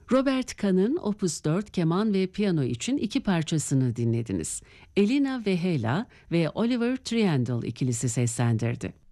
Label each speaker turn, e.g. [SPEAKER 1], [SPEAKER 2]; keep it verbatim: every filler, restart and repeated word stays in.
[SPEAKER 1] Robert Kahn'ın Opus dört keman ve piyano için iki parçasını dinlediniz. Elina Vehela ve Oliver Triendl ikilisi seslendirdi.